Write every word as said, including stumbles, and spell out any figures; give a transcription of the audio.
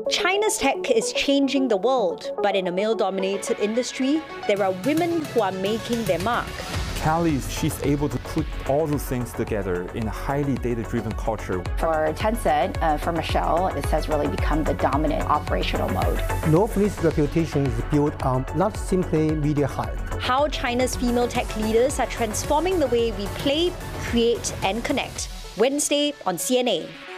China's tech is changing the world, but in a male-dominated industry, there are women who are making their mark. Callie, she's able to put all those things together in a highly data-driven culture. For Tencent, uh, for Michelle, this has really become the dominant operational mode. Northleaf's reputation is built on not simply media hype. How China's female tech leaders are transforming the way we play, create, and connect. Wednesday on C N A.